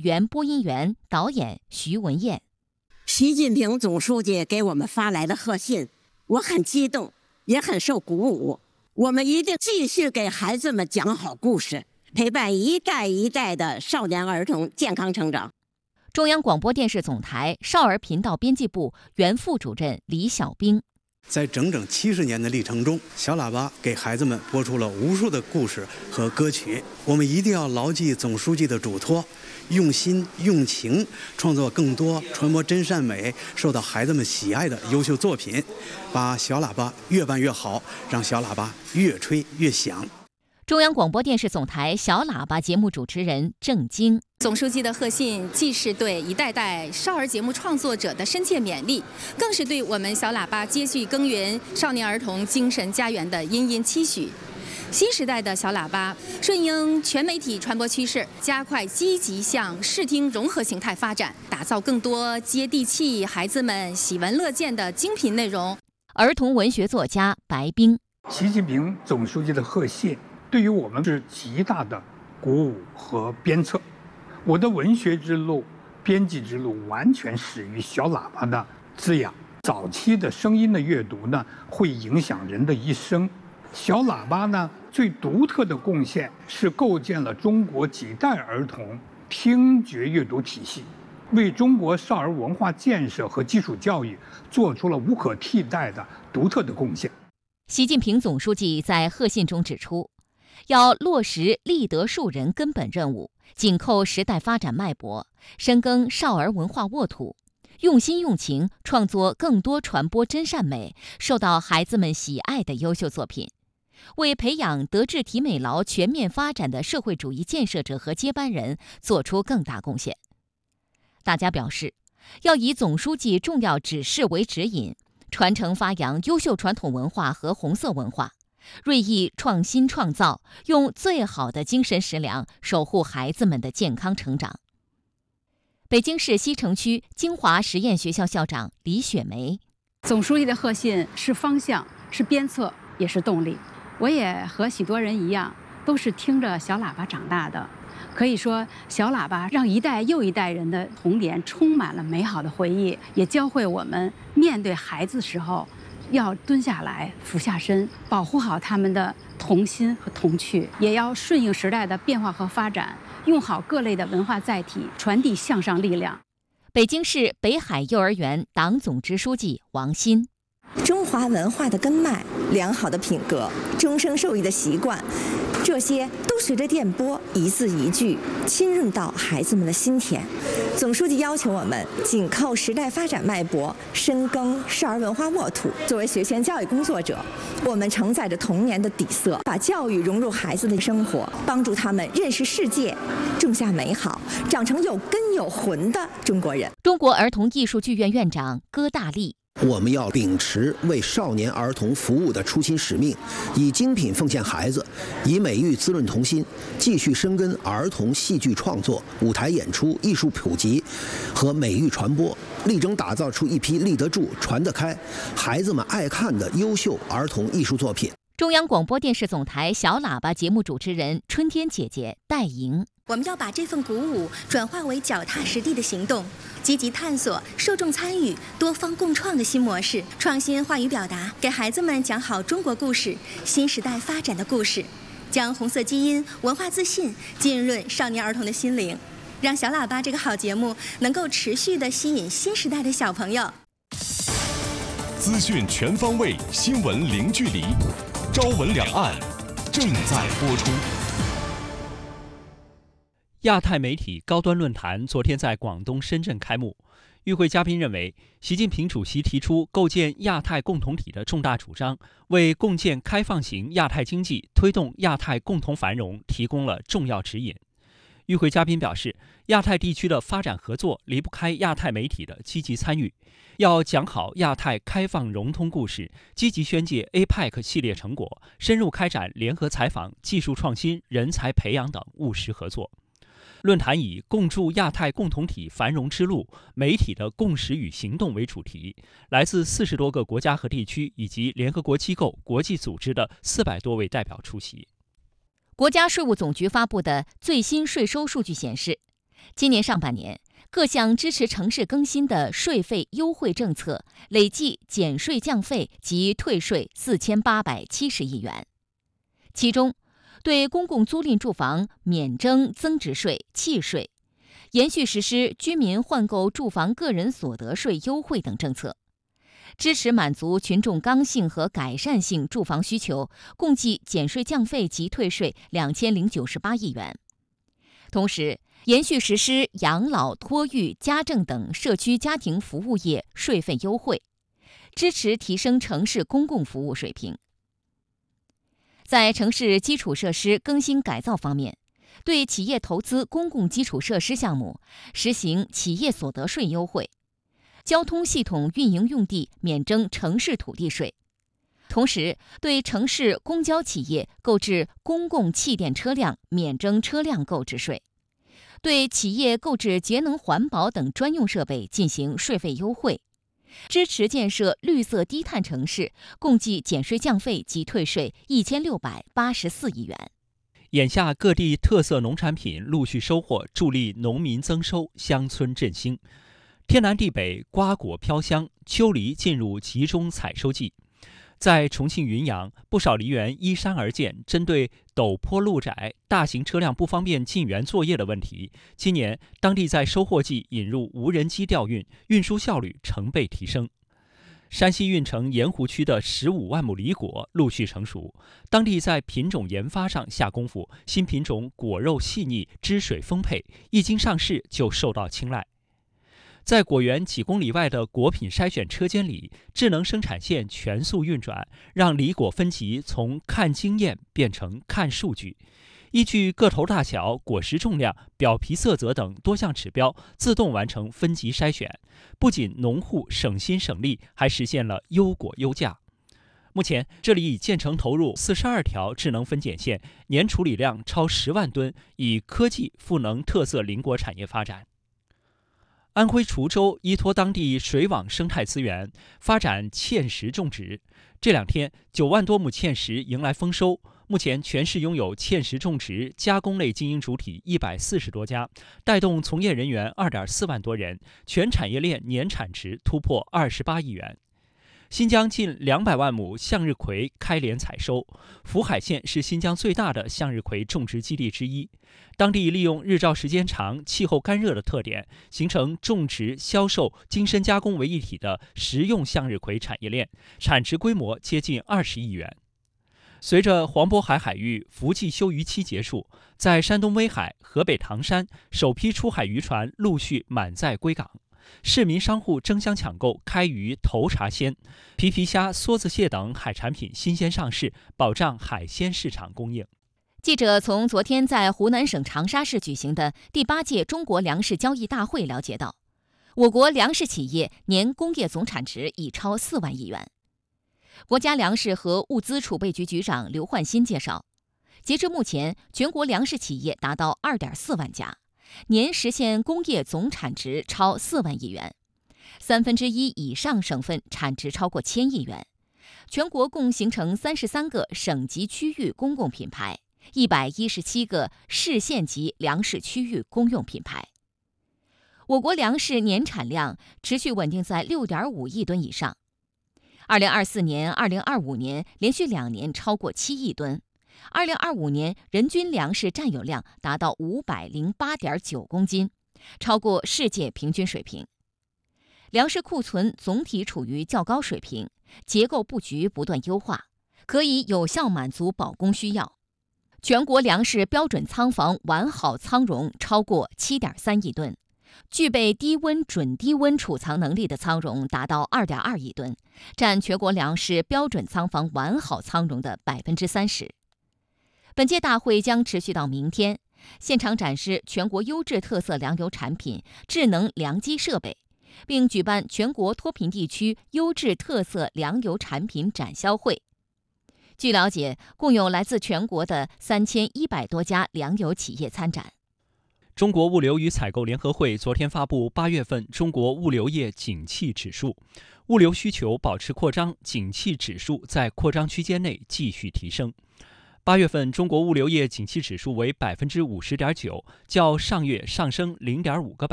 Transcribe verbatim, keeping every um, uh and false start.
原播音员、导演徐文燕。 习近平总书记给我们发来的贺信，我很激动，也很受鼓舞。我们一定继续给孩子们讲好故事，陪伴一代一代的少年儿童健康成长。 中央广播电视总台少儿频道编辑部原副主任李小兵。 在整整七十年的历程中，小喇叭给孩子们播出了无数的故事和歌曲。我们一定要牢记总书记的嘱托，用心用情创作更多传播真善美、受到孩子们喜爱的优秀作品，把小喇叭越办越好，让小喇叭越吹越响。 中央广播电视总台小喇叭节目主持人郑晶。 总书记的贺信既是对一代代少儿节目创作者的深切勉励，更是对我们小喇叭接续耕耘少年儿童精神家园的殷殷期许。新时代的小喇叭顺应全媒体传播趋势，加快积极向视听融合形态发展，打造更多接地气、孩子们喜闻乐见的精品内容。 儿童文学作家白冰。 习近平总书记的贺信对于我们是极大的鼓舞和鞭策。我的文学之路、编辑之路完全始于小喇叭的滋养。早期的声音的阅读呢，会影响人的一生。小喇叭呢，最独特的贡献是构建了中国几代儿童听觉阅读体系，为中国少儿文化建设和基础教育做出了无可替代的独特的贡献。 习近平总书记在贺信中指出，要落实立德树人根本任务，紧扣时代发展脉搏，深耕少儿文化沃土，用心用情创作更多传播真善美、受到孩子们喜爱的优秀作品，为培养德智体美劳全面发展的社会主义建设者和接班人做出更大贡献。大家表示，要以总书记重要指示为指引，传承发扬优秀传统文化和红色文化，锐意创新创造，用最好的精神食粮守护孩子们的健康成长。北京市西城区京华实验学校校长李雪梅。 总书记的贺信是方向，是鞭策，也是动力。我也和许多人一样，都是听着小喇叭长大的。可以说，小喇叭让一代又一代人的童年充满了美好的回忆，也教会我们面对孩子时候要蹲下来、俯下身，保护好他们的童心和童趣，也要顺应时代的变化和发展，用好各类的文化载体，传递向上力量。 北京市北海幼儿园党总支书记王鑫。 中华文化的根脉、良好的品格、终生受益的习惯，这些都随着电波一字一句浸润到孩子们的心田。总书记要求我们紧扣时代发展脉搏，深耕少儿文化沃土。作为学前教育工作者，我们承载着童年的底色，把教育融入孩子的生活，帮助他们认识世界，种下美好，长成有根有魂的中国人。 中国儿童艺术剧院院长戈大力。 我们要秉持为少年儿童服务的初心使命，以精品奉献孩子，以美育滋润童心，继续深耕儿童戏剧创作、舞台演出、艺术普及和美育传播，力争打造出一批立得住、传得开、孩子们爱看的优秀儿童艺术作品。 中央广播电视总台小喇叭节目主持人春天姐姐戴莹。 我们要把这份鼓舞转化为脚踏实地的行动，积极探索受众参与、多方共创的新模式，创新话语表达，给孩子们讲好中国故事、新时代发展的故事，将红色基因、文化自信浸润少年儿童的心灵，让小喇叭这个好节目能够持续地吸引新时代的小朋友。 资讯全方位，新闻零距离，朝闻两岸正在播出。 亚太媒体高端论坛昨天在广东深圳开幕。与会嘉宾认为，习近平主席提出构建亚太共同体的重大主张，为共建开放型亚太经济、推动亚太共同繁荣提供了重要指引。与会嘉宾表示，亚太地区的发展合作离不开亚太媒体的积极参与，要讲好亚太开放融通故事，积极宣介 A P E C 系列成果，深入开展联合采访、技术创新、人才培养等务实合作。论坛以共筑亚太共同体繁荣之路，媒体的共识与行动为主题，来自四十多个国家和地区以及联合国机构、国际组织的四百多位代表出席。 国家税务总局发布的最新税收数据显示， 今年上半年，各项支持城市更新的税费优惠政策累计减税降费及退税四千八百七十亿元，其中对公共租赁住房免征增值税、契税，延续实施居民换购住房个人所得税优惠等政策，支持满足群众刚性和改善性住房需求，共计减税降费及退税两千零九十八亿元。同时，延续实施养老、托育、家政等社区家庭服务业税费优惠，支持提升城市公共服务水平。在城市基础设施更新改造方面，对企业投资公共基础设施项目实行企业所得税优惠，交通系统运营用地免征城市土地税，同时对城市公交企业购置公共气电车辆免征车辆购置税，对企业购置节能环保等专用设备进行税费优惠，支持建设绿色低碳城市，共计减税降费及退税一千六百八十四亿元。 眼下各地特色农产品陆续收获，助力农民增收，乡村振兴。天南地北，瓜果飘香，秋梨进入集中采收季。在重庆云阳，不少梨园依山而建，针对陡坡路窄、大型车辆不方便进园作业的问题，今年当地在收获季引入无人机调运，运输效率成倍提升。山西运城盐湖区的十五万亩梨果陆续成熟，当地在品种研发上下功夫，新品种果肉细腻，汁水丰沛，一经上市就受到青睐。在果园几公里外的果品筛选车间里，智能生产线全速运转，让梨果分级从看经验变成看数据，依据个头大小、果实重量、表皮色泽等多项指标，自动完成分级筛选。不仅农户省心省力，还实现了优果优价。目前，这里已建成投入四十二条智能分拣线，年处理量超十万吨，以科技赋能特色林果产业发展。安徽滁州依托当地水网生态资源，发展芡实种植。这两天，九万多亩芡实迎来丰收。目前，全市拥有芡实种植、加工类经营主体一百四十多家，带动从业人员二点四万多人，全产业链年产值突破二十八亿元。新疆近两百万亩向日葵开镰采收，福海县是新疆最大的向日葵种植基地之一。当地利用日照时间长、气候干热的特点，形成种植、销售、精深加工为一体的食用向日葵产业链，产值规模接近二十亿元。随着黄渤海海域伏季休渔期结束，在山东威海、河北唐山，首批出海渔船陆续满载归港。市民商户争相抢购开渔头茶鲜、皮皮虾、梭子蟹等海产品新鲜上市，保障海鲜市场供应。 记者从昨天在湖南省长沙市举行的第八届中国粮食交易大会了解到，我国粮食企业年工业总产值已超四万亿元。国家粮食和物资储备局局长刘焕新介绍，截至目前，全国粮食企业达到 二点四万家，年实现工业总产值超四万亿元，三分之一以上省份产值超过千亿元。全国共形成三十三个省级区域公共品牌，一百一十七个市县级粮食区域公用品牌。我国粮食年产量持续稳定在 六点五亿吨以上。二零二四年、二零二五年连续两年超过七亿吨。二零二五年人均粮食占有量达到五百零八点九公斤，超过世界平均水平。粮食库存总体处于较高水平，结构布局不断优化，可以有效满足保供需要。全国粮食标准仓房完好仓容超过 七点三亿吨，具备低温、准低温储藏能力的仓容达到 二点二亿吨，占全国粮食标准仓房完好仓容的 百分之三十。本届大会将持续到明天，现场展示全国优质特色粮油产品、智能粮机设备，并举办全国脱贫地区优质特色粮油产品展销会。据了解，共有来自全国的三千一百多家粮油企业参展。 中国物流与采购联合会昨天发布八月份中国物流业景气指数，物流需求保持扩张，景气指数在扩张区间内继续提升。 八月份中国物流业景气指数为百分之五十点九，较上月上升零点五个百分点。